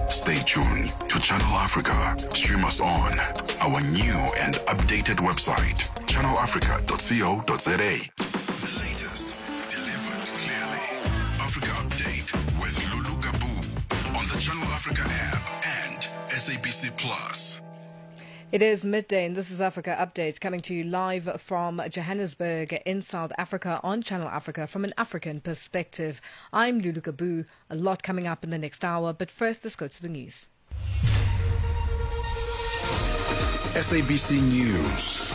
Stay tuned to Channel Africa. Stream us on our new and updated website, channelafrica.co.za. The latest, delivered clearly. Africa Update with Lulu Gabu on the Channel Africa app and SABC Plus. It is midday and this is Africa Update coming to you live from Johannesburg in South Africa on Channel Africa from an African perspective. I'm Lulu Gabu. A lot coming up in the next hour, but first let's go to the news. SABC News.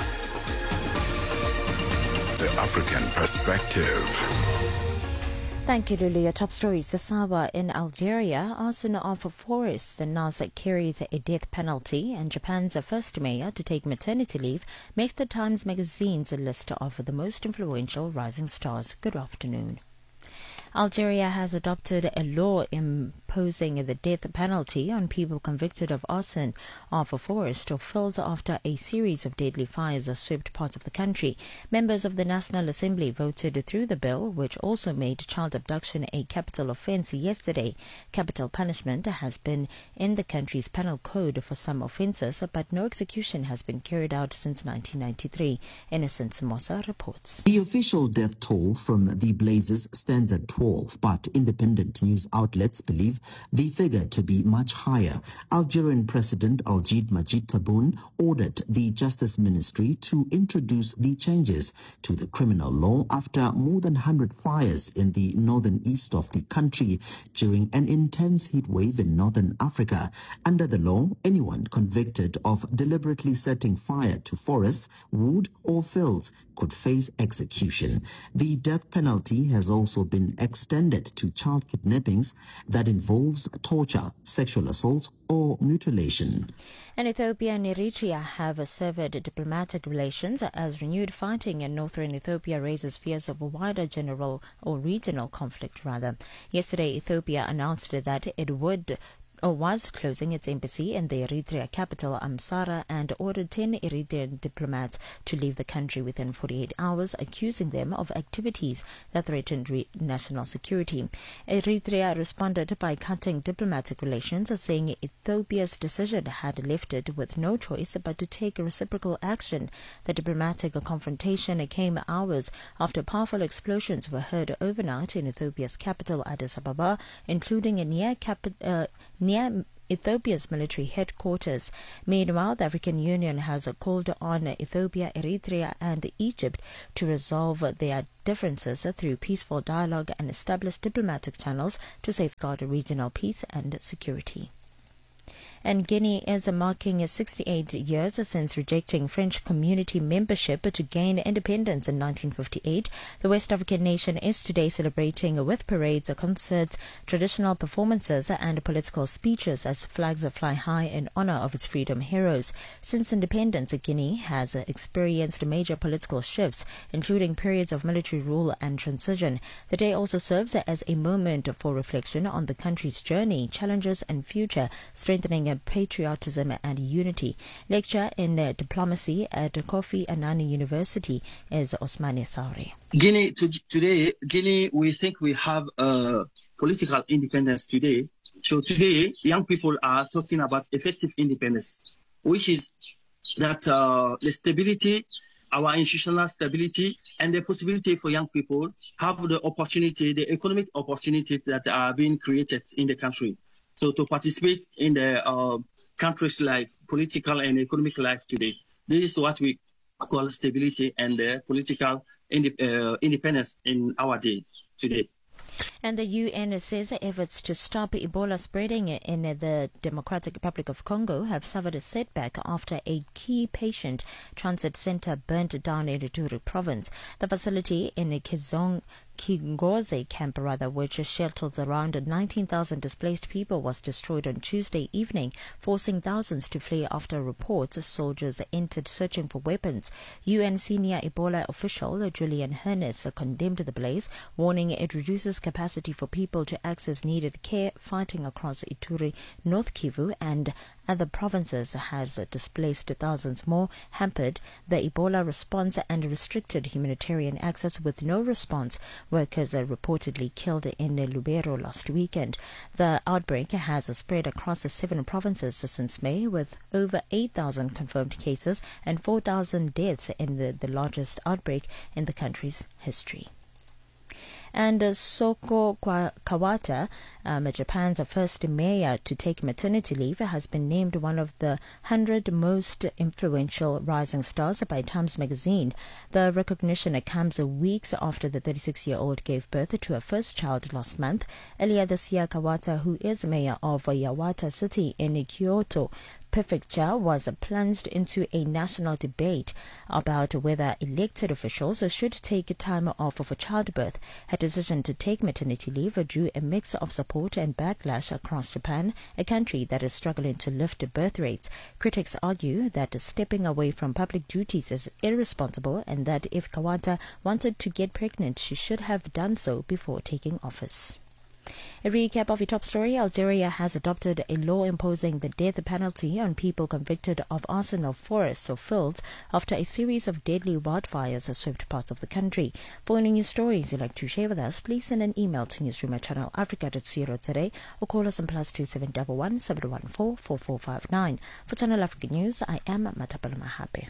The African perspective. Thank you, Lulu. Your top stories this hour. In Algeria, arson of forests. The NAS carries a death penalty, and Japan's first mayor to take maternity leave makes the Times magazine's list of the most influential rising stars. Good afternoon. Algeria has adopted a law imposing the death penalty on people convicted of arson of a forest or fields after a series of deadly fires swept parts of the country. Members of the National Assembly voted through the bill, which also made child abduction a capital offence yesterday. Capital punishment has been in the country's penal code for some offences, but no execution has been carried out since 1993. Innocent Samosa reports. The official death toll from the blazes stands at 12, but independent news outlets believe the figure to be much higher. Algerian President Aljid Majid Tebboune ordered the Justice Ministry to introduce the changes to the criminal law after more than 100 fires in the northern east of the country during an intense heat wave in northern Africa. Under the law, anyone convicted of deliberately setting fire to forests, wood or fields could face execution. The death penalty has also been extended to child kidnappings that involves torture, sexual assault or mutilation. And Ethiopia and Eritrea have severed diplomatic relations as renewed fighting in northern Ethiopia raises fears of a wider general or regional conflict rather. Yesterday, Ethiopia announced that it was closing its embassy in the Eritrea capital Amsara and ordered 10 Eritrean diplomats to leave the country within 48 hours, accusing them of activities that threatened national security. Eritrea responded by cutting diplomatic relations, saying Ethiopia's decision had left it with no choice but to take reciprocal action. The diplomatic confrontation came hours after powerful explosions were heard overnight in Ethiopia's capital Addis Ababa, including near Ethiopia's military headquarters. Meanwhile, the African Union has called on Ethiopia, Eritrea and Egypt to resolve their differences through peaceful dialogue and establish diplomatic channels to safeguard regional peace and security. And Guinea is marking 68 years since rejecting French community membership to gain independence in 1958. The West African nation is today celebrating with parades, concerts, traditional performances and political speeches as flags fly high in honor of its freedom heroes. Since independence, Guinea has experienced major political shifts, including periods of military rule and transition. The day also serves as a moment for reflection on the country's journey, challenges and future, strengthening patriotism and unity. Lecturer in diplomacy at Kofi Annan University is Osmane Sauri. Guinea, we think we have political independence today. So today, young people are talking about effective independence, which is that the stability, our institutional stability, and the possibility for young people have the opportunity, the economic opportunity that are being created in the country. So to participate in the country's life, political and economic life today. This is what we call stability and political independence in our days today. And the UN says efforts to stop Ebola spreading in the Democratic Republic of Congo have suffered a setback after a key patient transit center burnt down in Ituri province. The facility in Kingoze camp, which shelters around 19,000 displaced people, was destroyed on Tuesday evening, forcing thousands to flee after reports soldiers entered searching for weapons. UN senior Ebola official Julian Hernes condemned the blaze, warning it reduces capacity for people to access needed care fighting across Ituri, North Kivu and other provinces has displaced thousands more, hampered the Ebola response and restricted humanitarian access with no response. Workers are reportedly killed in Lubero last weekend. The outbreak has spread across the 7 provinces since May, with over 8,000 confirmed cases and 4,000 deaths in the largest outbreak in the country's history. And Soko Kawata, Japan's first mayor to take maternity leave, has been named one of the 100 most influential rising stars by Times Magazine. The recognition comes weeks after the 36-year-old gave birth to her first child last month. Earlier this year, Kawata, who is mayor of Yawata City in Kyoto Prefecture, was plunged into a national debate about whether elected officials should take time off for childbirth. Her decision to take maternity leave drew a mix of support and backlash across Japan, a country that is struggling to lift birth rates. Critics argue that stepping away from public duties is irresponsible and that if Kawata wanted to get pregnant, she should have done so before taking office. A recap of your top story. Algeria has adopted a law imposing the death penalty on people convicted of arson of forests or fields after a series of deadly wildfires swept parts of the country. For any news stories you'd like to share with us, please send an email to newsroom@channelafrica.co.za or call us on +2711 714 4459. For Channel Africa News, I am Matapala Mahape.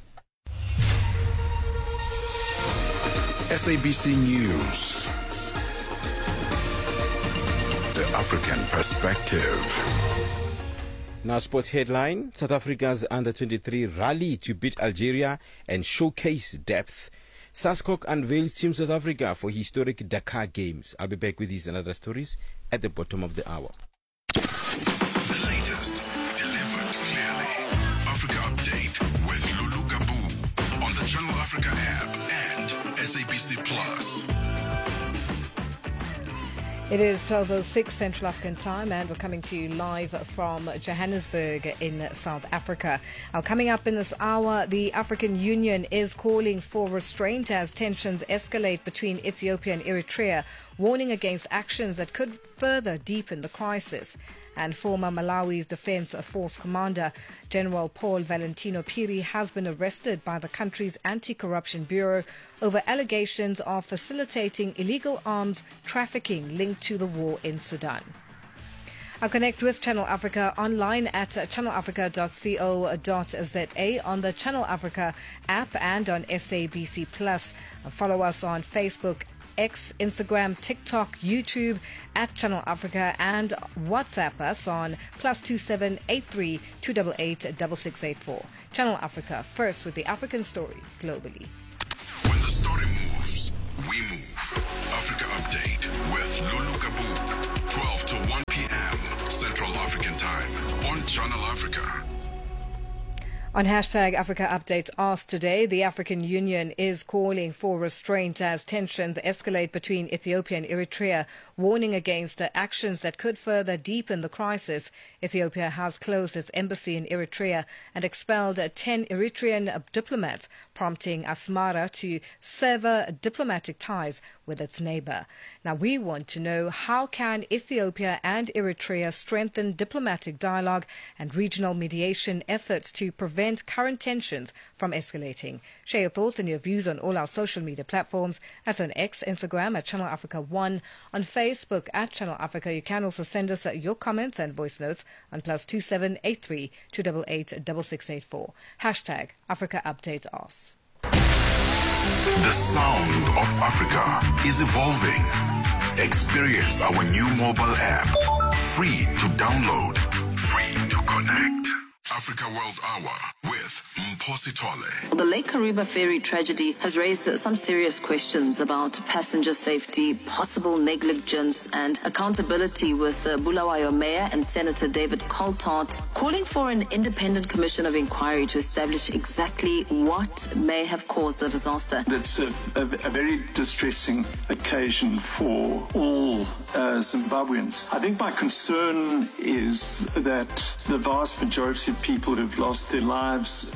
SABC News. The African perspective. Now, sports headline: South Africa's under-23 rally to beat Algeria and showcase depth. SASCOC unveils Team South Africa for historic Dakar Games. I'll be back with these and other stories at the bottom of the hour. The latest, delivered clearly. Africa Update with Lulu Gabu on the Channel Africa app and SABC Plus. It is 12:06 Central African time and we're coming to you live from Johannesburg in South Africa. Now, coming up in this hour, the African Union is calling for restraint as tensions escalate between Ethiopia and Eritrea, warning against actions that could further deepen the crisis. And former Malawi's Defense Force Commander General Paul Valentino Piri has been arrested by the country's Anti-Corruption Bureau over allegations of facilitating illegal arms trafficking linked to the war in Sudan. I'll connect with Channel Africa online at channelafrica.co.za, on the Channel Africa app and on SABC Plus. Follow us on Facebook, X, Instagram, TikTok, YouTube at Channel Africa, and WhatsApp us on +27 83 288 6684. Channel Africa, first with the African story globally. When the story moves, we move. Africa Update with Lulu Gabu, 12 to 1 p.m. Central African Time on Channel Africa. On hashtag Africa Update asked today, the African Union is calling for restraint as tensions escalate between Ethiopia and Eritrea, warning against actions that could further deepen the crisis. Ethiopia has closed its embassy in Eritrea and expelled 10 Eritrean diplomats, prompting Asmara to sever diplomatic ties with its neighbor. Now, we want to know, how can Ethiopia and Eritrea strengthen diplomatic dialogue and regional mediation efforts to prevent current tensions from escalating? Share your thoughts and your views on all our social media platforms, as on X, Instagram at Channel Africa 1, on Facebook at Channel Africa. You can also send us your comments and voice notes on +27 83 288 6684. Hashtag Africa Update Asks. The sound of Africa is evolving. Experience our new mobile app. Free to download, free to connect. Africa World Hour with Mposi Tole. The Lake Kariba ferry tragedy has raised some serious questions about passenger safety, possible negligence and accountability, with Bulawayo Mayor and Senator David Coltart calling for an independent commission of inquiry to establish exactly what may have caused the disaster. It's a very distressing occasion for all Zimbabweans. I think my concern is that the vast majority of people who've lost their lives and who've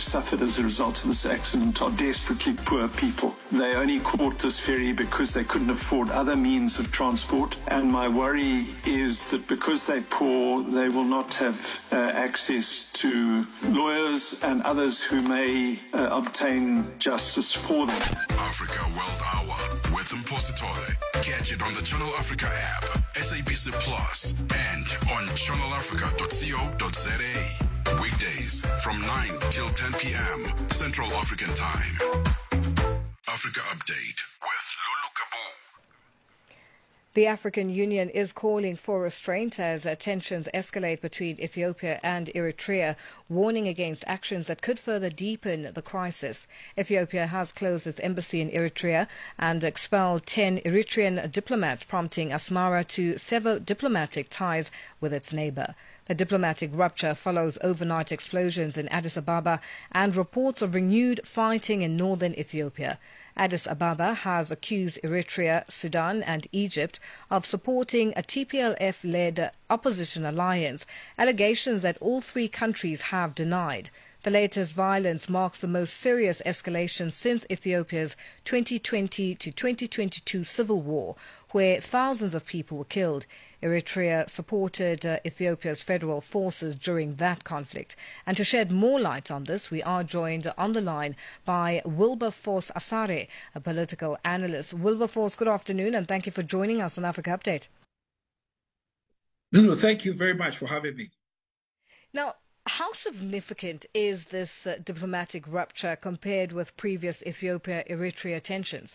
have suffered as a result of this accident are desperately poor people. They only caught this ferry because they couldn't afford other means of transport. And my worry is that because they're poor, they will not have access to lawyers and others who may obtain justice for them. Africa World Hour with Mpositole. Catch it on the Channel Africa app, SABC Plus, and on channelafrica.co.za. Weekdays from 9 till 10 p.m. Central African Time. Africa Update with Lulu Kabu. The African Union is calling for restraint as tensions escalate between Ethiopia and Eritrea, warning against actions that could further deepen the crisis. Ethiopia has closed its embassy in Eritrea and expelled 10 Eritrean diplomats, prompting Asmara to sever diplomatic ties with its neighbor. The diplomatic rupture follows overnight explosions in Addis Ababa and reports of renewed fighting in northern Ethiopia. Addis Ababa has accused Eritrea, Sudan and Egypt of supporting a TPLF-led opposition alliance, allegations that all three countries have denied. The latest violence marks the most serious escalation since Ethiopia's 2020 to 2022 civil war, where thousands of people were killed. Eritrea supported Ethiopia's federal forces during that conflict. And to shed more light on this, we are joined on the line by Wilberforce Asare, a political analyst. Wilberforce, good afternoon, and thank you for joining us on Africa Update. Lulu, thank you very much for having me. Now, how significant is this diplomatic rupture compared with previous Ethiopia-Eritrea tensions?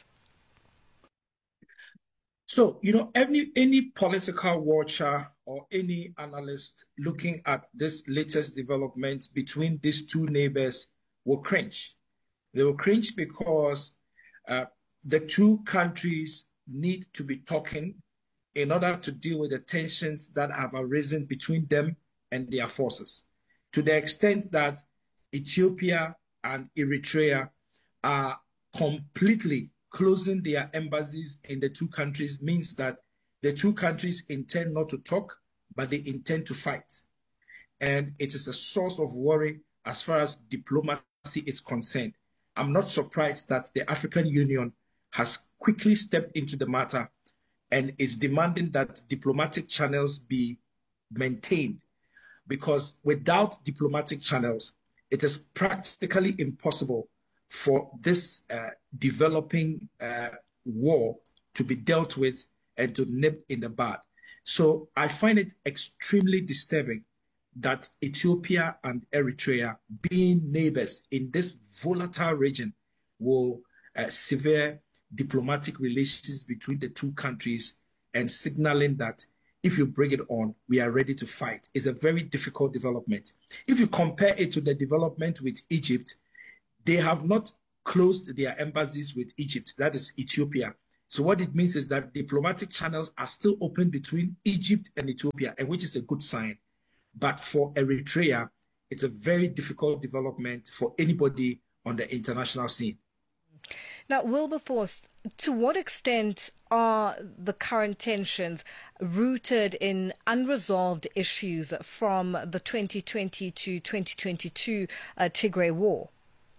So, any political watcher or any analyst looking at this latest development between these two neighbors will cringe. They will cringe because the two countries need to be talking in order to deal with the tensions that have arisen between them and their forces. To the extent that Ethiopia and Eritrea are completely closing their embassies in the two countries means that the two countries intend not to talk, but they intend to fight. And it is a source of worry as far as diplomacy is concerned. I'm not surprised that the African Union has quickly stepped into the matter and is demanding that diplomatic channels be maintained, because without diplomatic channels, it is practically impossible for this developing war to be dealt with and to nip in the bud. So I find it extremely disturbing that Ethiopia and Eritrea, being neighbors in this volatile region, will sever diplomatic relations between the two countries and signaling that if you bring it on, we are ready to fight. It's a very difficult development. If you compare it to the development with Egypt, they have not closed their embassies with Egypt, that is Ethiopia. So what it means is that diplomatic channels are still open between Egypt and Ethiopia, and which is a good sign. But for Eritrea, it's a very difficult development for anybody on the international scene. Now, Wilberforce, to what extent are the current tensions rooted in unresolved issues from the 2020 to 2022 Tigray War?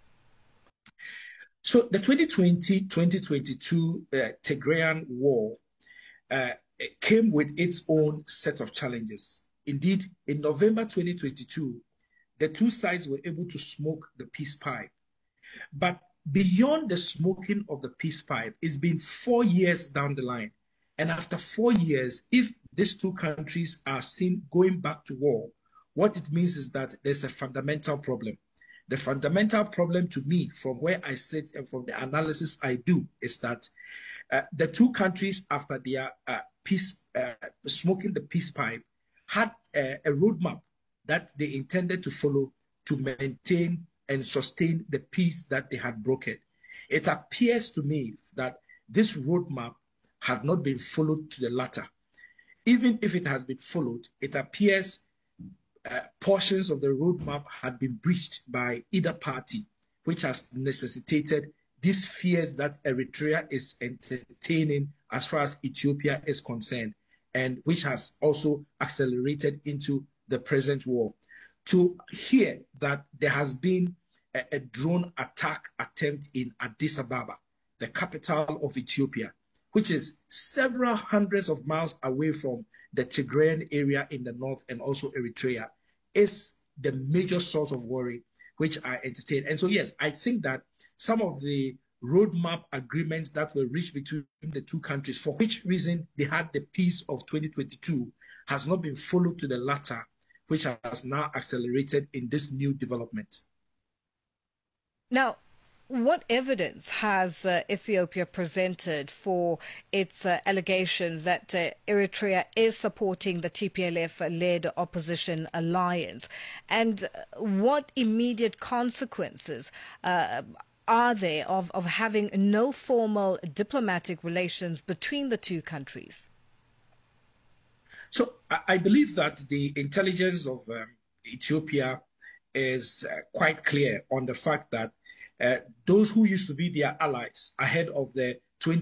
So the 2020-2022 Tigrayan War came with its own set of challenges. Indeed, in November 2022, the two sides were able to smoke the peace pipe. But beyond the smoking of the peace pipe, it's been 4 years down the line. And after 4 years, if these two countries are seen going back to war, what it means is that there's a fundamental problem. The fundamental problem to me, from where I sit and from the analysis I do, is that the two countries, after their smoking the peace pipe, had a roadmap that they intended to follow to maintain and sustain the peace that they had broken. It appears to me that this roadmap had not been followed to the latter. Even if it has been followed, it appears portions of the roadmap had been breached by either party, which has necessitated these fears that Eritrea is entertaining as far as Ethiopia is concerned, and which has also accelerated into the present war. To hear that there has been a drone attack attempt in Addis Ababa, the capital of Ethiopia, which is several hundreds of miles away from the Tigrayan area in the north and also Eritrea, is the major source of worry which I entertain. And so, yes, I think that some of the roadmap agreements that were reached between the two countries, for which reason they had the peace of 2022, has not been followed to the latter, which has now accelerated in this new development. Now, what evidence has Ethiopia presented for its allegations that Eritrea is supporting the TPLF-led opposition alliance? And what immediate consequences are there of having no formal diplomatic relations between the two countries? So I believe that the intelligence of Ethiopia is quite clear on the fact that those who used to be their allies ahead of the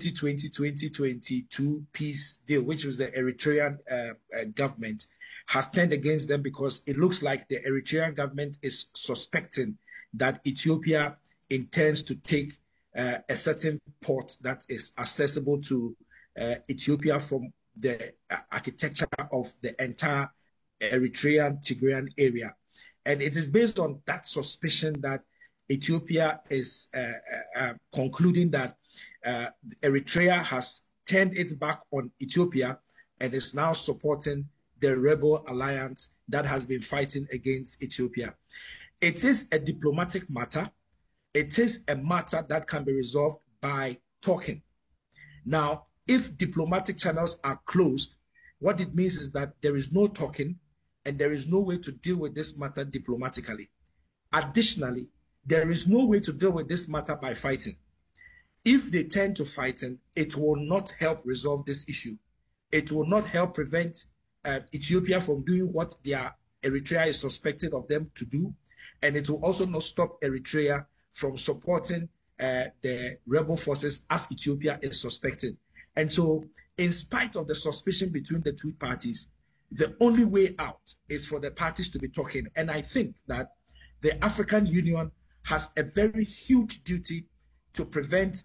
2020-2022 peace deal, which was the Eritrean government, has turned against them because it looks like the Eritrean government is suspecting that Ethiopia intends to take a certain port that is accessible to Ethiopia from the architecture of the entire Eritrean Tigrayan area. And it is based on that suspicion that Ethiopia is concluding that Eritrea has turned its back on Ethiopia and is now supporting the rebel alliance that has been fighting against Ethiopia. It is a diplomatic matter. It is a matter that can be resolved by talking. Now, if diplomatic channels are closed, what it means is that there is no talking and there is no way to deal with this matter diplomatically. Additionally, there is no way to deal with this matter by fighting. If they turn to fighting, it will not help resolve this issue. It will not help prevent Ethiopia from doing what Eritrea is suspected of them to do. And it will also not stop Eritrea from supporting the rebel forces as Ethiopia is suspected. And so, in spite of the suspicion between the two parties, the only way out is for the parties to be talking. And I think that the African Union has a very huge duty to prevent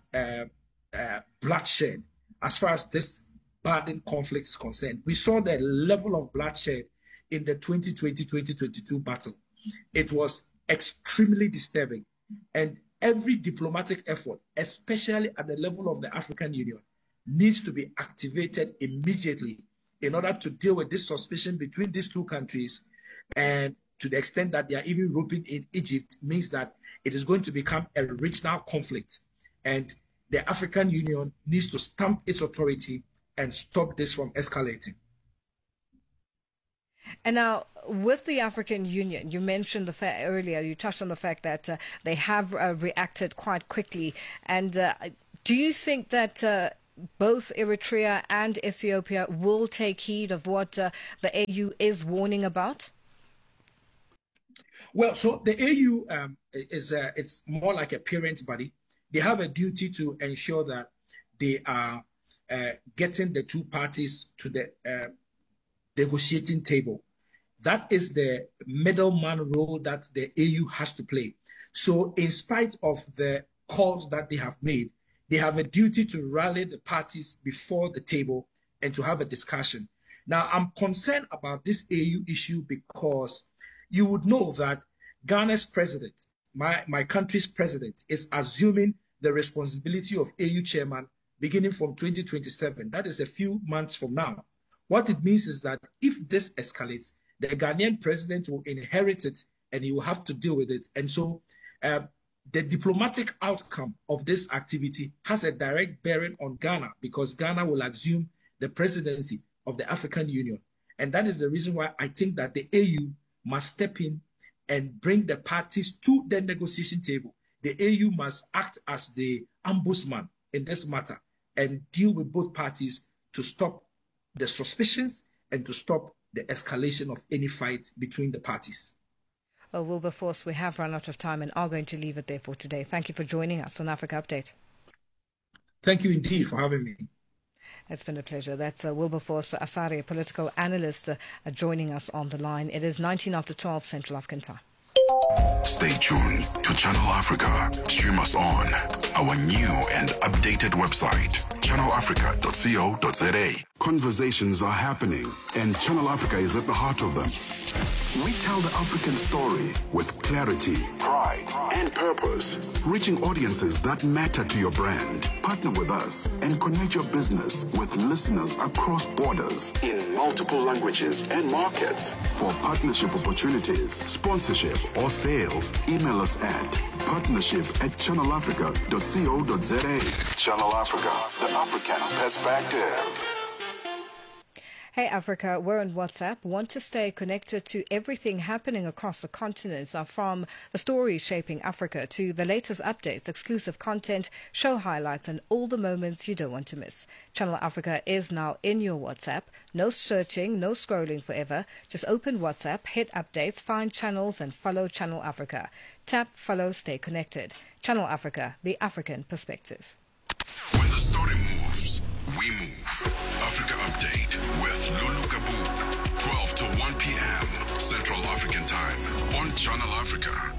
bloodshed as far as this burning conflict is concerned. We saw the level of bloodshed in the 2020-2022 battle. It was extremely disturbing. And every diplomatic effort, especially at the level of the African Union, needs to be activated immediately in order to deal with this suspicion between these two countries. And to the extent that they are even roping in Egypt means that it is going to become a regional conflict. And the African Union needs to stamp its authority and stop this from escalating. And now, with the African Union, you mentioned the fact earlier, you touched on the fact that they have reacted quite quickly. And do you think that both Eritrea and Ethiopia will take heed of what the AU is warning about? Well, so the AU it's more like a parent body. They have a duty to ensure that they are getting the two parties to the negotiating table. That is the middleman role that the AU has to play. So in spite of the calls that they have made, they have a duty to rally the parties before the table and to have a discussion. Now, I'm concerned about this AU issue because you would know that Ghana's president, my country's president, is assuming the responsibility of AU chairman beginning from 2027. That is a few months from now. What it means is that if this escalates, the Ghanaian president will inherit it and he will have to deal with it. And so the diplomatic outcome of this activity has a direct bearing on Ghana because Ghana will assume the presidency of the African Union. And that is the reason why I think that the AU must step in and bring the parties to the negotiation table. The AU must act as the ombudsman in this matter and deal with both parties to stop the suspicions and to stop the escalation of any fight between the parties. Well, Wilberforce, we have run out of time and are going to leave it there for today. Thank you for joining us on Africa Update. Thank you indeed for having me. It's been a pleasure. That's Wilberforce Asare, a political analyst, joining us on the line. It is 19 after 12 Central African time. Stay tuned to Channel Africa. Stream us on our new and updated website, channelafrica.co.za. Conversations are happening, and Channel Africa is at the heart of them. We tell the African story with clarity, pride, and purpose, reaching audiences that matter to your brand. Partner with us and connect your business with listeners across borders in multiple languages and markets. For partnership opportunities, sponsorship, or sales, email us at partnership@channelafrica.co.za. Channel Africa, the African perspective. Hey Africa, we're on WhatsApp. Want to stay connected to everything happening across the continents, from the stories shaping Africa to the latest updates, exclusive content, show highlights, and all the moments you don't want to miss. Channel Africa is now in your WhatsApp. No searching, no scrolling forever. Just open WhatsApp, hit updates, find channels, and follow Channel Africa. Tap, follow, stay connected. Channel Africa, the African perspective. When the story moves, we move. Africa Update with Lulu Kabu, 12 to 1 p.m. Central African Time on Channel Africa.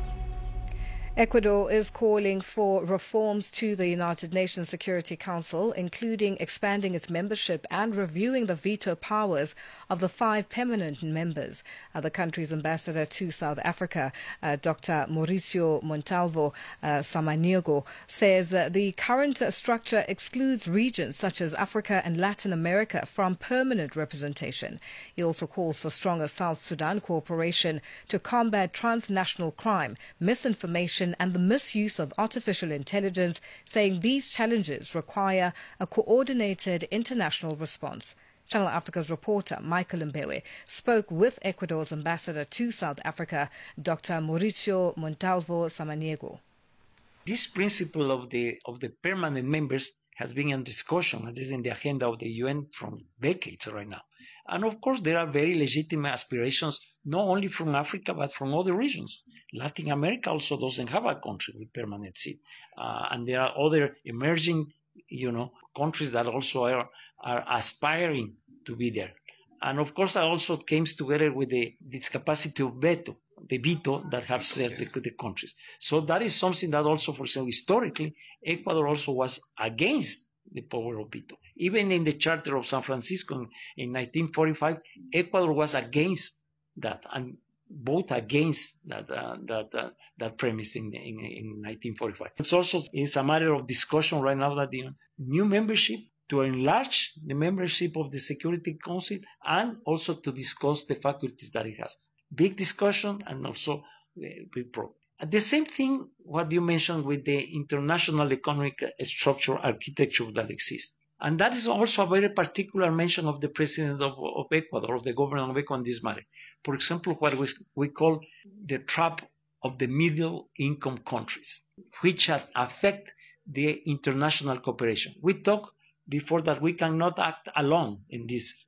Ecuador is calling for reforms to the United Nations Security Council, including expanding its membership and reviewing the veto powers of the 5 permanent members. The country's ambassador to South Africa, Dr. Mauricio Montalvo Samaniego, says the current structure excludes regions such as Africa and Latin America from permanent representation. He also calls for stronger South Sudan cooperation to combat transnational crime, misinformation, and the misuse of artificial intelligence, saying these challenges require a coordinated international response. Channel Africa's reporter Michael Mbewe spoke with Ecuador's ambassador to South Africa, Dr. Mauricio Montalvo Samaniego. This principle of the permanent members has been in discussion, and is in the agenda of the UN from decades right now. And of course, there are very legitimate aspirations, not only from Africa, but from other regions. Latin America also doesn't have a country with permanent seat. And there are other emerging, countries that also are aspiring to be there. And of course, that also came together with this capacity of veto that have served the countries. So that is something that also, for example, historically, Ecuador also was against the power of veto. Even in the Charter of San Francisco in 1945, Ecuador was against that and voted against that premise in 1945. It's a matter of discussion right now that the new membership, to enlarge the membership of the Security Council, and also to discuss the faculties that it has. Big discussion and also big problem. The same thing what you mentioned with the international economic structure architecture that exists. And that is also a very particular mention of the president of Ecuador, of the government of Ecuador in this matter. For example, what we call the trap of the middle income countries, which affect the international cooperation. We talked before that we cannot act alone in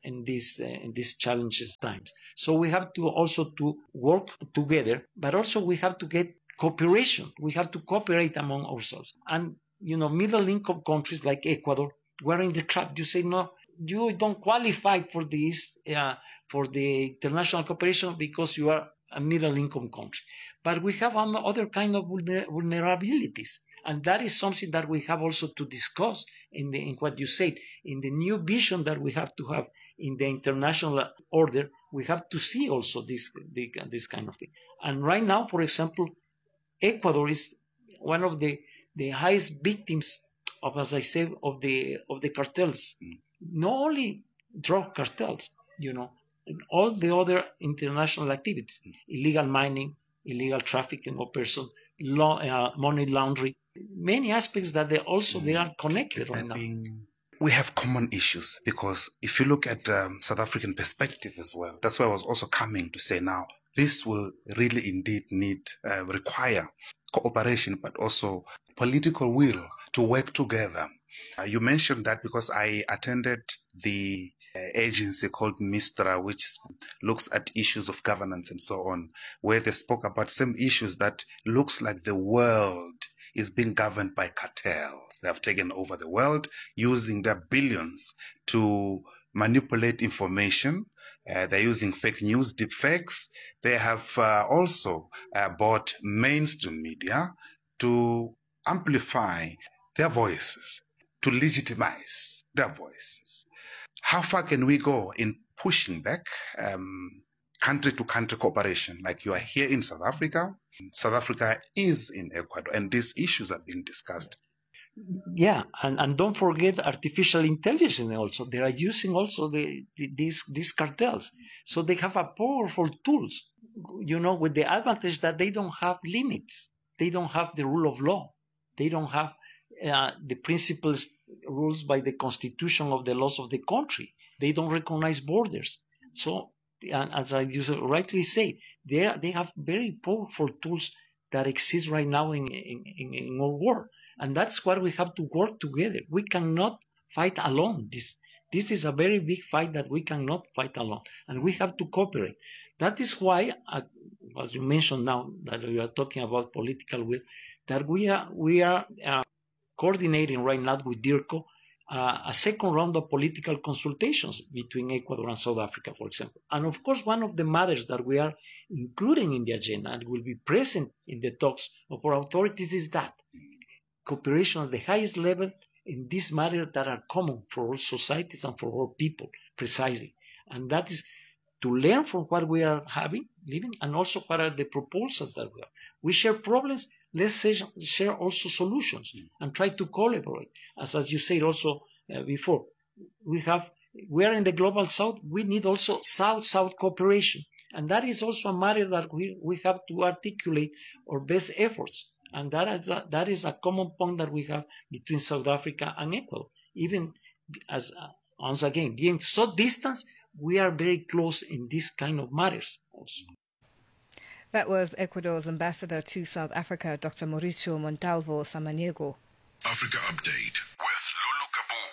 these challenging times. So we have to also to work together, but also we have to get cooperation. We have to cooperate among ourselves. And middle income countries like Ecuador were in the trap. You say, no, you don't qualify for this, for the international cooperation because you are a middle income country. But we have other kind of vulnerabilities. And that is something that we have also to discuss in what you said, in the new vision that we have to have in the international order. We have to see also this kind of thing. And right now, for example, Ecuador is one of the highest victims of, as I said, of the cartels. Not only drug cartels, and all the other international activities, illegal mining, illegal trafficking of persons, money laundering, many aspects that they are connected right now. We have common issues because if you look at South African perspective as well, that's why I was also coming to say now, this will really indeed require cooperation, but also political will to work together. You mentioned that because I attended the agency called MISTRA, which looks at issues of governance and so on, where they spoke about some issues that looks like the world is being governed by cartels. They have taken over the world using their billions to manipulate information. They're using fake news, deep fakes. They have also bought mainstream media to amplify their voices, to legitimize their voices. How far can we go in pushing back country-to-country cooperation? Like you are here in South Africa is in Ecuador, and these issues are being discussed. Yeah, and don't forget artificial intelligence also. They are using also these cartels. So they have a powerful tools, with the advantage that they don't have limits. They don't have the rule of law. They don't have the principles, rules by the constitution of the laws of the country. They don't recognize borders. So, and as I rightly say, they have very powerful tools that exist right now in our world. And that's why we have to work together. We cannot fight alone. This is a very big fight that we cannot fight alone. And we have to cooperate. That is why, as you mentioned now, that we are talking about political will, that we are coordinating right now with DIRCO a second round of political consultations between Ecuador and South Africa, for example. And of course, one of the matters that we are including in the agenda and will be present in the talks of our authorities is that cooperation at the highest level in these matters that are common for all societies and for all people, precisely. And that is to learn from what we are living, and also what are the proposals that we have. We share problems, let's share also solutions and try to collaborate. As you said also before, we are in the global south, we need also south-south cooperation. And that is also a matter that we have to articulate our best efforts. And that is a common point that we have between South Africa and Ecuador. Even as, once again, being so distant, we are very close in this kind of matters also. That was Ecuador's ambassador to South Africa, Dr. Mauricio Montalvo Samaniego. Africa Update with Lulu Kabu.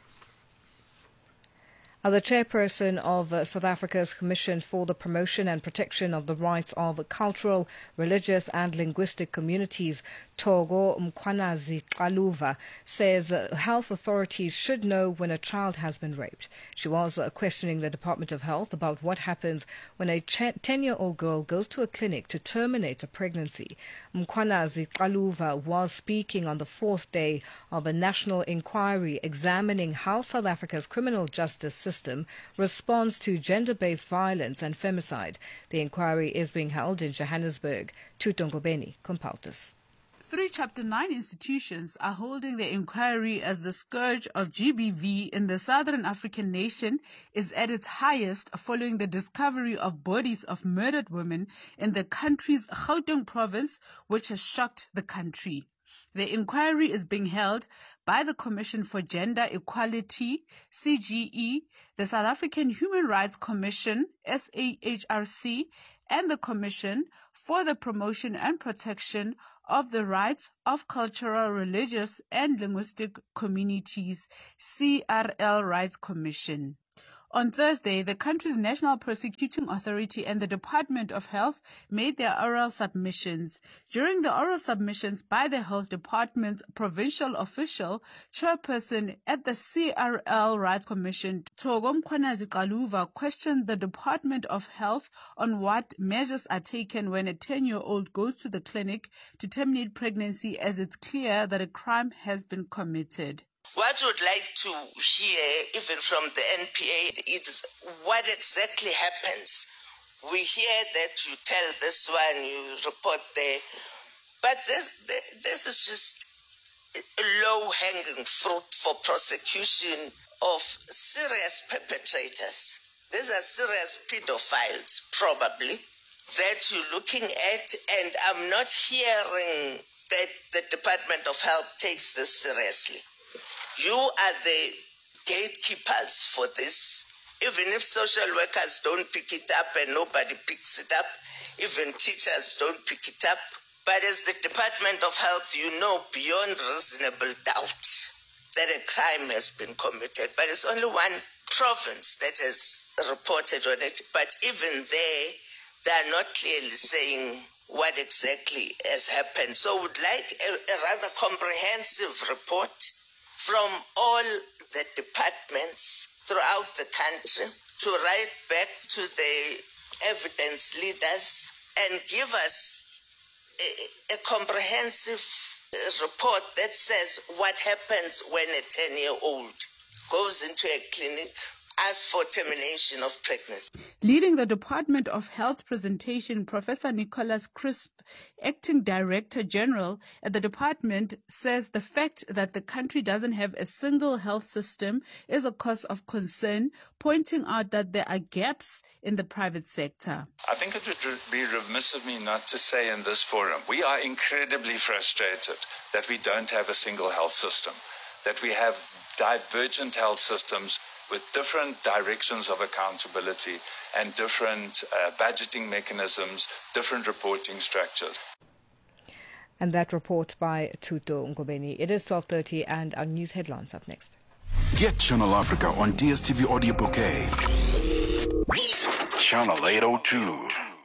The chairperson of South Africa's Commission for the Promotion and Protection of the Rights of Cultural, Religious and Linguistic Communities, Togo Mkhwanazi Xaluva, says health authorities should know when a child has been raped. She was questioning the Department of Health about what happens when a 10-year-old girl goes to a clinic to terminate a pregnancy. Mkhwanazi Xaluva was speaking on the fourth day of a national inquiry examining how South Africa's criminal justice system responds to gender-based violence and femicide. The inquiry is being held in Johannesburg. Tutongobeni compiled this. 3 Chapter 9 institutions are holding the inquiry as the scourge of GBV in the southern African nation is at its highest following the discovery of bodies of murdered women in the country's Gauteng province, which has shocked the country. The inquiry is being held by the Commission for Gender Equality, CGE, the South African Human Rights Commission, SAHRC, and the Commission for the Promotion and Protection of the Rights of Cultural, Religious and Linguistic Communities, CRL Rights Commission. On Thursday, the country's National Prosecuting Authority and the Department of Health made their oral submissions. During the oral submissions by the Health Department's provincial official, chairperson at the CRL Rights Commission, Togo Mkhwanazi Xaluva, questioned the Department of Health on what measures are taken when a 10-year-old goes to the clinic to terminate pregnancy, as it's clear that a crime has been committed. What we'd like to hear, even from the NPA, is what exactly happens. We hear that you tell this one, you report there, but this is just low-hanging fruit for prosecution of serious perpetrators. These are serious pedophiles, probably, that you're looking at, and I'm not hearing that the Department of Health takes this seriously. You are the gatekeepers for this. Even if social workers don't pick it up and nobody picks it up, even teachers don't pick it up. But as the Department of Health, you know beyond reasonable doubt that a crime has been committed. But it's only one province that has reported on it. But even there, they are not clearly saying what exactly has happened. So we'd like a rather comprehensive report from all the departments throughout the country to write back to the evidence leaders and give us a comprehensive report that says what happens when a 10-year-old goes into a clinic, asks for termination of pregnancy. Leading the Department of Health presentation, Professor Nicholas Crisp, Acting Director General at the department, says the fact that the country doesn't have a single health system is a cause of concern, pointing out that there are gaps in the private sector. I think it would be remiss of me not to say in this forum, we are incredibly frustrated that we don't have a single health system, that we have divergent health systems with different directions of accountability and different budgeting mechanisms, different reporting structures. And that report by Tuto Ngobeni. It is 12:30 and our news headlines up next. Get Channel Africa on DSTV Audio Bouquet. Channel 802.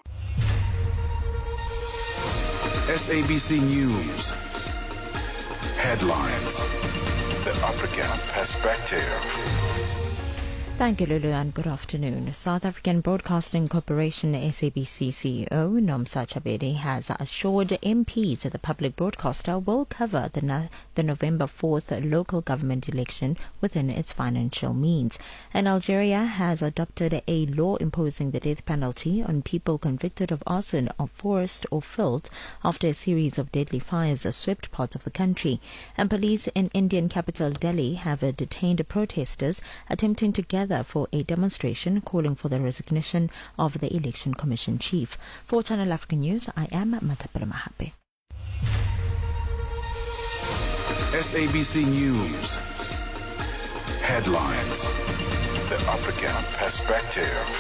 SABC News. Headlines. The African Perspective. Thank you, Lulu, and good afternoon. South African Broadcasting Corporation SABC CEO Nomsa Chabedi has assured MPs that the public broadcaster will cover the November 4th local government election within its financial means. And Algeria has adopted a law imposing the death penalty on people convicted of arson of forest or filth after a series of deadly fires swept parts of the country. And police in Indian capital Delhi have detained protesters attempting to gather for a demonstration calling for the resignation of the Election Commission chief. For Channel Africa News, I am Matapela Mahape. SABC News. Headlines. The African Perspective.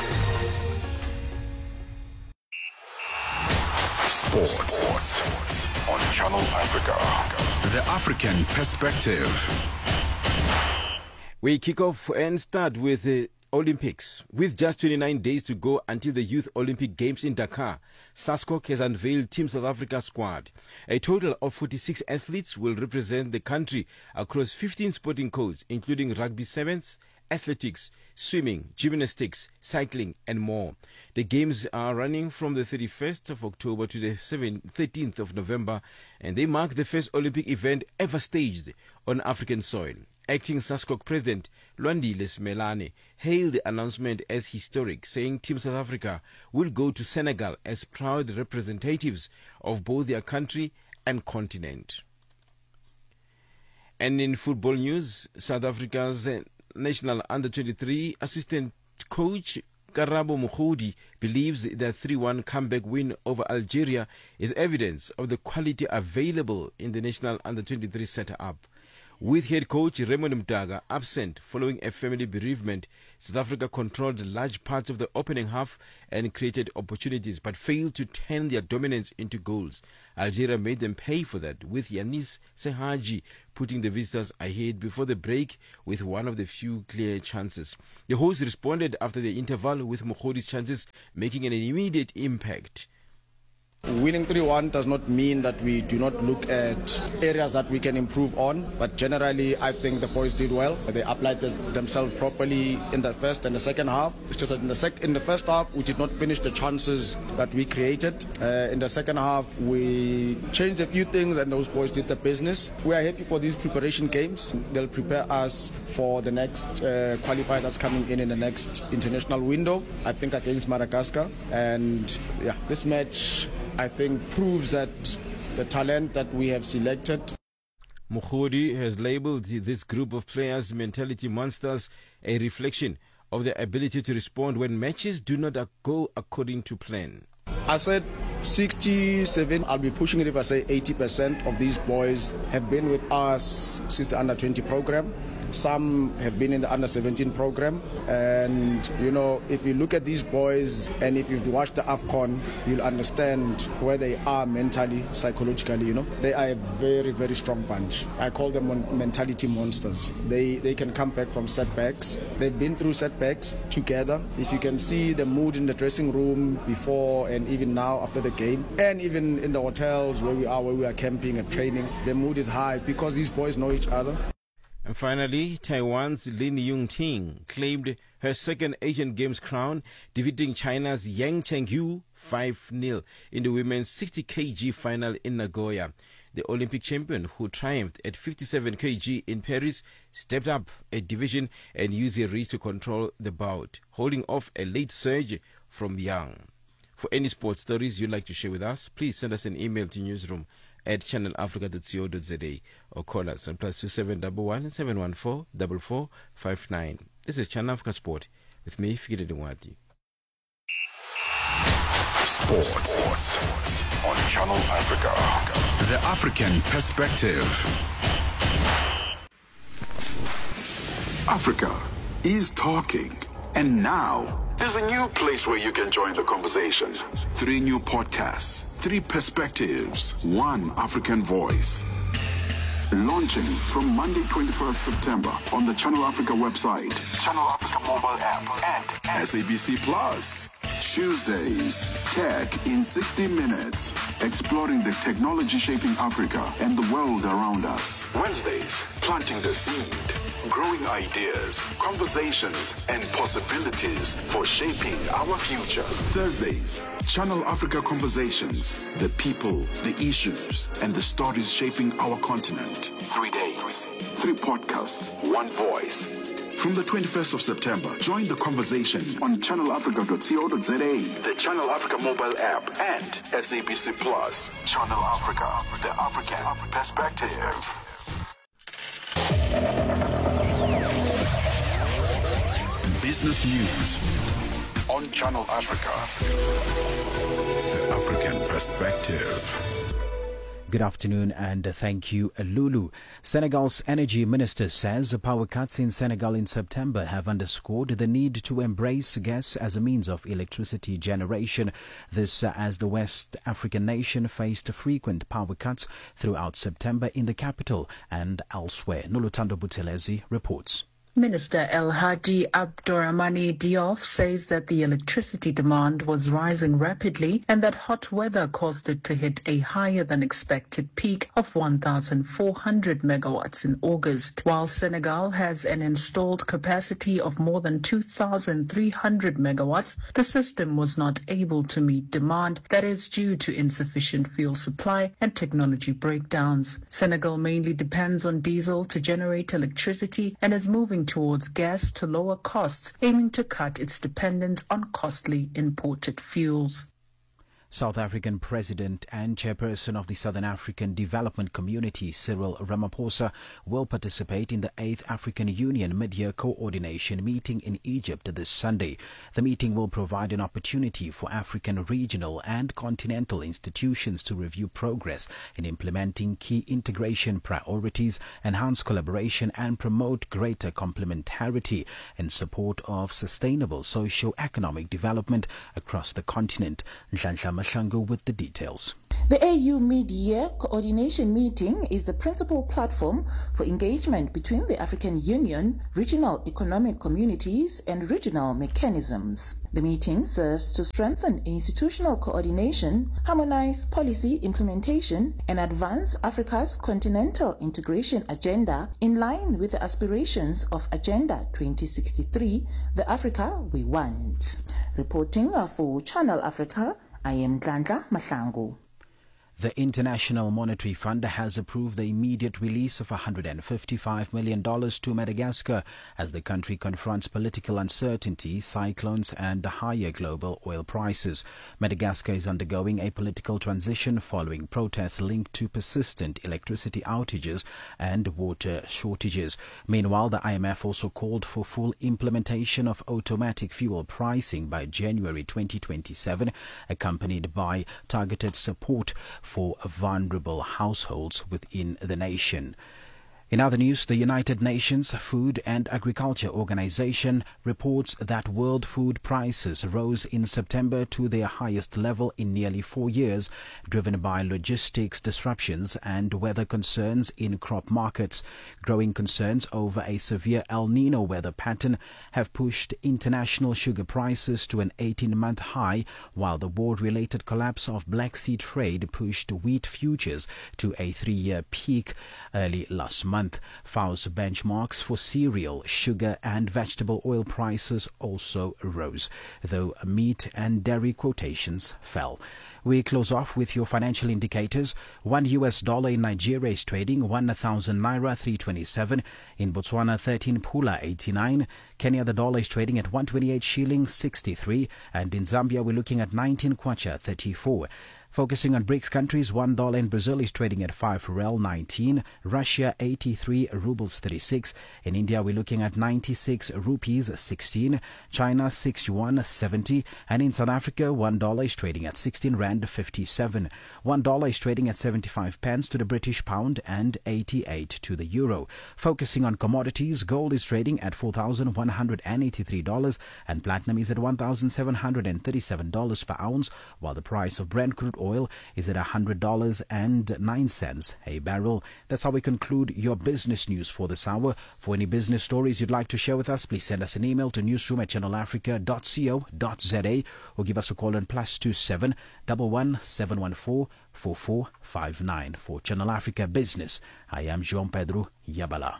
Sports on Channel Africa. The African Perspective. We kick off and start with the Olympics. With just 29 days to go until the Youth Olympic Games in Dakar, SASCOC has unveiled Team South Africa squad. A total of 46 athletes will represent the country across 15 sporting codes, including rugby sevens, athletics, swimming, gymnastics, cycling, and more. The games are running from the 31st of October to the 13th of November, and they mark the first Olympic event ever staged on African soil. Acting SASCOC President Lwandile Simelane hailed the announcement as historic, saying Team South Africa will go to Senegal as proud representatives of both their country and continent. And in football news, South Africa's national under-23 assistant coach Karabo Mokhodi believes the 3-1 comeback win over Algeria is evidence of the quality available in the national under-23 setup. With head coach Raymond Mdaga absent following a family bereavement, South Africa controlled large parts of the opening half and created opportunities but failed to turn their dominance into goals. Algeria made them pay for that, with Yanis Sehaji putting the visitors ahead before the break with one of the few clear chances. The hosts responded after the interval, with Mokhodi's chances making an immediate impact. Winning 3-1 does not mean that we do not look at areas that we can improve on, but generally I think the boys did well. They applied themselves properly in the first and the second half. It's just that in the first half we did not finish the chances that we created. In the second half we changed a few things and those boys did the business. We are happy for these preparation games. They'll prepare us for the next qualifier that's coming in the next international window, I think against Madagascar. And yeah, this match I think proves that the talent that we have selected. Mokhodi has labelled this group of players mentality monsters, a reflection of their ability to respond when matches do not go according to plan. I said 67, I'll be pushing it if I say 80% of these boys have been with us since the under-20 program. Some have been in the under-17 program. And, you know, if you look at these boys and if you've watched the AFCON, you'll understand where they are mentally, psychologically, you know. They are a very, very strong bunch. I call them mentality monsters. They can come back from setbacks. They've been through setbacks together. If you can see the mood in the dressing room before and even now after the game, and even in the hotels where we are camping and training, the mood is high because these boys know each other. And finally, Taiwan's Lin Yingting claimed her second Asian Games crown, defeating China's Yang Chengyu 5-0 in the women's 60 kg final in Nagoya. The Olympic champion, who triumphed at 57 kg in Paris, stepped up a division and used her reach to control the bout, holding off a late surge from Yang. For any sports stories you'd like to share with us, please send us an email to newsroom@channelafrica.co.za or call us on +2711 714 4459. This is Channel Africa Sport with me, Fikile Dingwati. Sports on Channel Africa. The African perspective. Africa is talking. And now, there's a new place where you can join the conversation. 3 new podcasts, 3 perspectives, 1 African voice. Launching from Monday 21st September on the Channel Africa website, Channel Africa mobile app, and SABC Plus. Tuesdays, Tech in 60 Minutes, exploring the technology shaping Africa and the world around us. Wednesdays, planting the seed, growing ideas, conversations, and possibilities for shaping our future. Thursdays, Channel Africa Conversations, the people, the issues, and the stories shaping our continent. 3 days, 3 podcasts, 1 voice. From the 21st of September, join the conversation on channelafrica.co.za, the Channel Africa mobile app, and SABC Plus. Channel Africa, the African perspective. Business news on Channel Africa, the African perspective. Good afternoon and thank you, Lulu. Senegal's energy minister says power cuts in Senegal in September have underscored the need to embrace gas as a means of electricity generation. This as the West African nation faced frequent power cuts throughout September in the capital and elsewhere. Nolutando Buthelezi reports. Minister El Hadi Abdourahmane Diop says that the electricity demand was rising rapidly and that hot weather caused it to hit a higher than expected peak of 1,400 megawatts in August. While Senegal has an installed capacity of more than 2,300 megawatts, the system was not able to meet demand that is due to insufficient fuel supply and technology breakdowns. Senegal mainly depends on diesel to generate electricity and is moving towards gas to lower costs, aiming to cut its dependence on costly imported fuels. South African President and Chairperson of the Southern African Development Community, Cyril Ramaphosa, will participate in the 8th African Union Mid-Year Coordination Meeting in Egypt this Sunday. The meeting will provide an opportunity for African regional and continental institutions to review progress in implementing key integration priorities, enhance collaboration and promote greater complementarity in support of sustainable socio-economic development across the continent. Shango with the details. The AU Mid-Year Coordination Meeting is the principal platform for engagement between the African Union, regional economic communities and regional mechanisms. The meeting serves to strengthen institutional coordination, harmonize policy implementation, and advance Africa's continental integration agenda in line with the aspirations of Agenda 2063, the Africa we want. Reporting for Channel Africa, I am Glanda Mahlangu. The International Monetary Fund has approved the immediate release of $155 million to Madagascar as the country confronts political uncertainty, cyclones and higher global oil prices. Madagascar is undergoing a political transition following protests linked to persistent electricity outages and water shortages. Meanwhile, the IMF also called for full implementation of automatic fuel pricing by January 2027, accompanied by targeted support for vulnerable households within the nation. In other news, the United Nations Food and Agriculture Organization reports that world food prices rose in September to their highest level in nearly 4 years, driven by logistics disruptions and weather concerns in crop markets. Growing concerns over a severe El Nino weather pattern have pushed international sugar prices to an 18-month high, while the war-related collapse of Black Sea trade pushed wheat futures to a 3-year peak early last month. month. FAO's benchmarks for cereal, sugar and vegetable oil prices also rose, though meat and dairy quotations fell. We close off with your financial indicators. $1 in Nigeria is trading 1,000 naira 327. In Botswana, 13 pula 89. Kenya, the dollar is trading at 128 shilling 63. And in Zambia, we're looking at 19 kwacha 34. Focusing on BRICS countries, $1 in Brazil is trading at 5 rel 19, Russia 83 rubles 36, in India we're looking at 96 rupees 16, China 61.70, and in South Africa $1 is trading at 16 rand 57. $1 is trading at 75 pence to the British pound and 88 to the euro. Focusing on commodities, gold is trading at $4,183 and platinum is at $1,737 per ounce, while the price of Brent crude oil is at $100.09 a barrel. That's how we conclude your business news for this hour. For any business stories you'd like to share with us, please send us an email to newsroom@channelafrica.co.za or give us a call on +27 11 714 4459. For Channel Africa Business, I am João Pedro Yabala.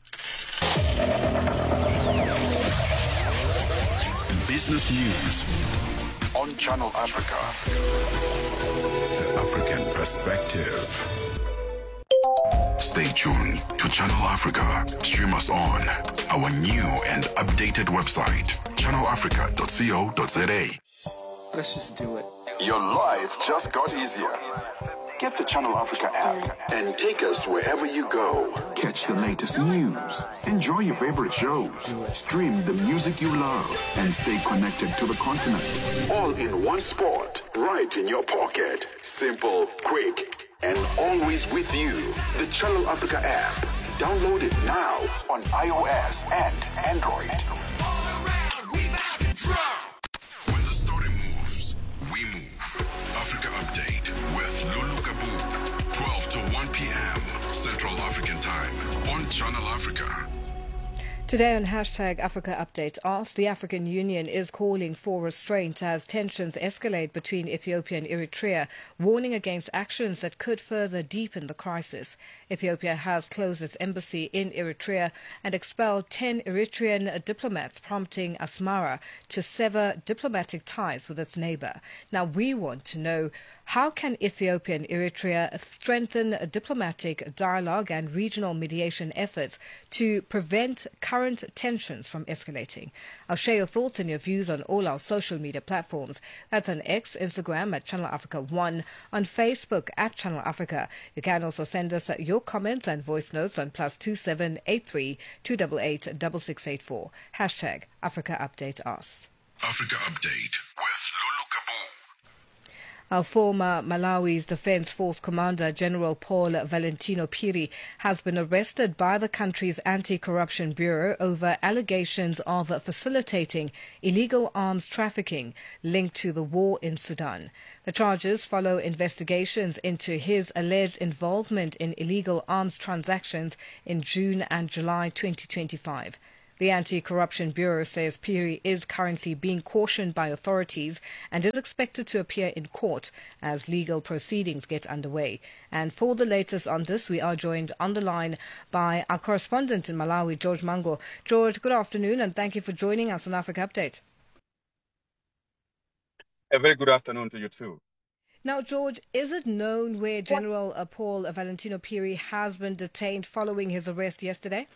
Business News on Channel Africa. The African Perspective. Stay tuned to Channel Africa. Stream us on our new and updated website, channelafrica.co.za. Let's just do it. Your life just got easier. Get the Channel Africa app and take us wherever you go. Catch the latest news, enjoy your favorite shows, stream the music you love, and stay connected to the continent. All in one spot, right in your pocket. Simple, quick, and always with you. The Channel Africa app. Download it now on iOS and Android. When the story moves, we move. Africa Update with Lulu Kabu. 12 to 1 p.m. Central African Time on Channel Africa. Today on hashtag Africa Update, the African Union is calling for restraint as tensions escalate between Ethiopia and Eritrea, warning against actions that could further deepen the crisis. Ethiopia has closed its embassy in Eritrea and expelled 10 Eritrean diplomats, prompting Asmara to sever diplomatic ties with its neighbor. Now, we want to know, how can Ethiopia and Eritrea strengthen diplomatic dialogue and regional mediation efforts to prevent current tensions from escalating? I'll share your thoughts and your views on all our social media platforms. That's on X, Instagram at Channel Africa 1, on Facebook at Channel Africa. You can also send us your comments and voice notes on +27 83 288 6684. Hashtag Africa Update us. Africa Update with Lulu Kabu. Our former Malawi's Defence Force Commander, General Paul Valentino Piri, has been arrested by the country's Anti-Corruption Bureau over allegations of facilitating illegal arms trafficking linked to the war in Sudan. The charges follow investigations into his alleged involvement in illegal arms transactions in June and July 2025. The Anti-Corruption Bureau says Piri is currently being cautioned by authorities and is expected to appear in court as legal proceedings get underway. And for the latest on this, we are joined on the line by our correspondent in Malawi, George Mango. George, good afternoon and thank you for joining us on Africa Update. A very good afternoon to you too. Now, George, is it known where General Paul Valentino Piri has been detained following his arrest yesterday?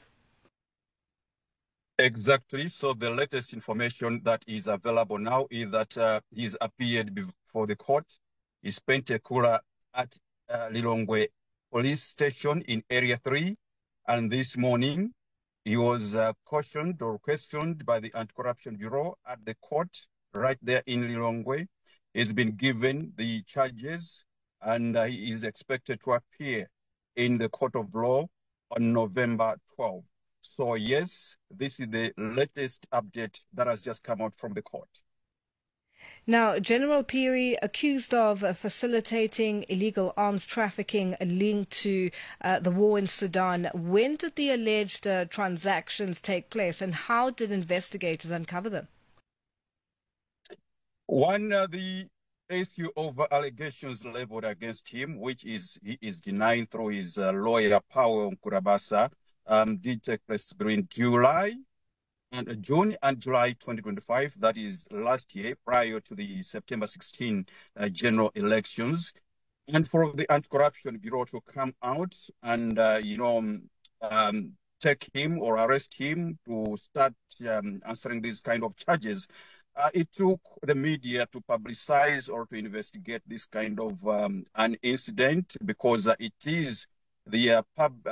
Exactly. So the latest information that is available now is that he's appeared before the court. He spent a cooler at Lilongwe police station in Area 3. And this morning, he was cautioned or questioned by the Anti-Corruption Bureau at the court right there in Lilongwe. He's been given the charges and he is expected to appear in the court of law on November 12th. So yes, this is the latest update that has just come out from the court. Now, General Piri, accused of facilitating illegal arms trafficking linked to the war in Sudan. When did the alleged transactions take place and how did investigators uncover them? The issue of allegations leveled against him, which he is denying through his lawyer, Paul Nkurabasa, did take place between June and July 2025, that is last year, prior to the September 16 general elections. And for the Anti-Corruption Bureau to come out and, take him or arrest him to start answering these kind of charges, it took the media to publicize or to investigate this kind of an incident, because it is the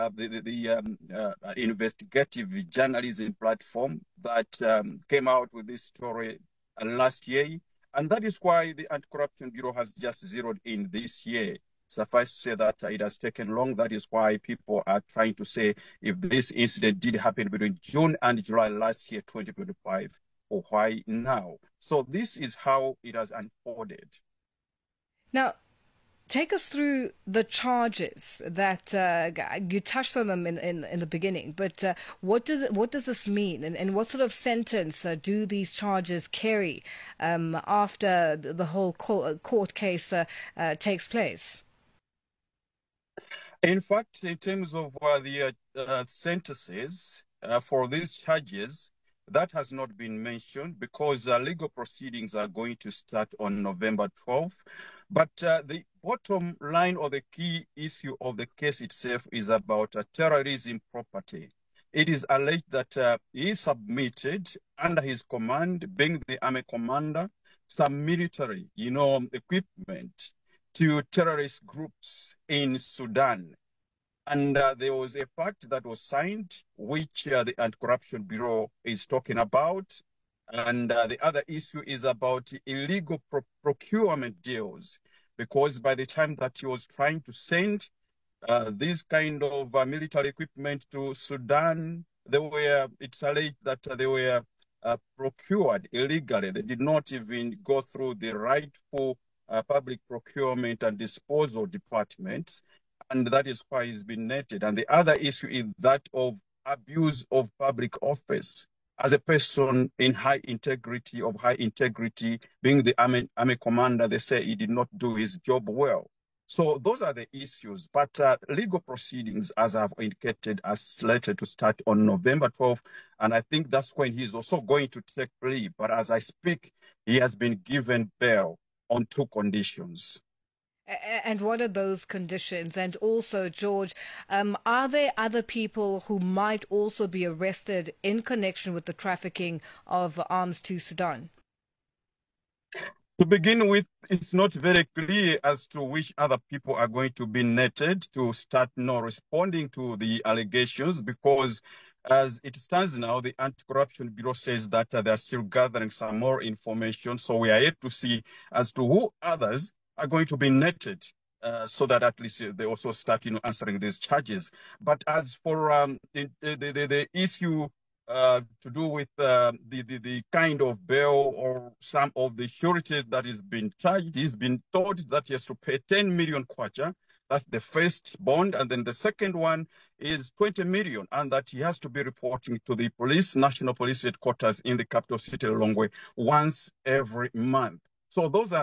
investigative journalism platform that came out with this story last year. And that is why the Anti-Corruption Bureau has just zeroed in this year. Suffice to say that it has taken long. That is why people are trying to say if this incident did happen between June and July last year, 2025, or why now. So this is how it has unfolded. Now, take us through the charges that you touched on them in the beginning, but what does this mean, and what sort of sentence do these charges carry after the whole court case takes place? In fact, in terms of the sentences for these charges, that has not been mentioned, because legal proceedings are going to start on November 12th. But the bottom line or the key issue of the case itself is about terrorism property. It is alleged that he submitted, under his command, being the army commander, some military, equipment to terrorist groups in Sudan. And there was a pact that was signed, which the Anti-Corruption Bureau is talking about. And the other issue is about illegal procurement deals, because by the time that he was trying to send this kind of military equipment to Sudan, it's alleged that they were procured illegally. They did not even go through the rightful public procurement and disposal departments. And that is why he's been netted. And the other issue is that of abuse of public office. As a person in high integrity, being the army commander, they say he did not do his job well. So those are the issues. But legal proceedings, as I've indicated, are slated to start on November 12th. And I think that's when he's also going to take plea. But as I speak, he has been given bail on 2 conditions. And what are those conditions? And also, George, are there other people who might also be arrested in connection with the trafficking of arms to Sudan? To begin with, it's not very clear as to which other people are going to be netted to start responding to the allegations, because as it stands now, the Anti-Corruption Bureau says that they're still gathering some more information. So we are yet to see as to who others are going to be netted, so that at least they also start answering these charges. But as for the issue to do with the kind of bail or some of the sureties that is being charged, he's been told that he has to pay 10 million kwacha. That's the first bond. And then the second one is 20 million, and that he has to be reporting to the National Police Headquarters in the capital city, Lilongwe, once every month. So those are